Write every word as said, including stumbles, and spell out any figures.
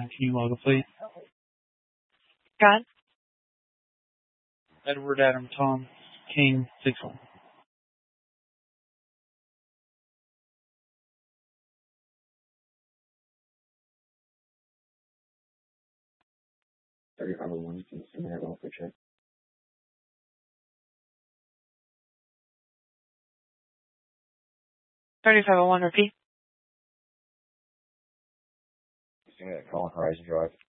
Can you log a plate? God? Edward Adam Tom King six one. thirty-five oh one, can you send me that welfare check? thirty-five oh one, repeat. Send me that call on Horizon Drive.